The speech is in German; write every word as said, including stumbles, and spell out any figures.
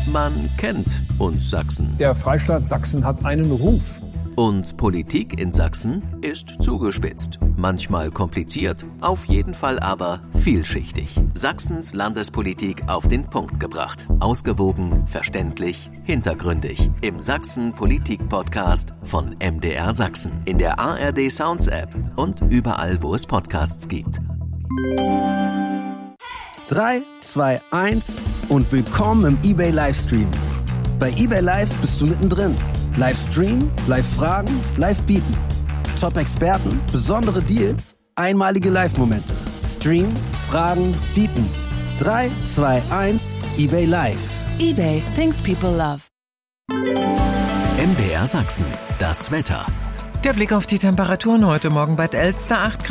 Man kennt uns Sachsen. Der Freistaat Sachsen hat einen Ruf. Und Politik in Sachsen ist zugespitzt, manchmal kompliziert, auf jeden Fall aber vielschichtig. Sachsens Landespolitik auf den Punkt gebracht. Ausgewogen, verständlich, hintergründig. Im Sachsen-Politik-Podcast von M D R Sachsen. In der A R D Sounds App und überall, wo es Podcasts gibt. drei, zwei, eins und willkommen im eBay Livestream. Bei eBay Live bist du mittendrin. Livestream, Live-Fragen, Live-Bieten. Top-Experten, besondere Deals, einmalige Live-Momente. Stream, Fragen, Bieten. drei, zwei, eins, eBay Live. eBay, things people love. M D R Sachsen, das Wetter. Der Blick auf die Temperaturen heute Morgen: Bad Elster acht Grad.